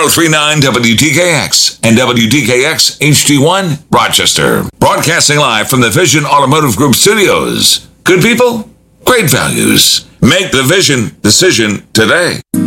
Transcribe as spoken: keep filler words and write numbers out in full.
three nine W T K X and W T K X H D one, Rochester. Broadcasting live from the Vision Automotive Group studios. Good people, great values. Make the Vision decision today.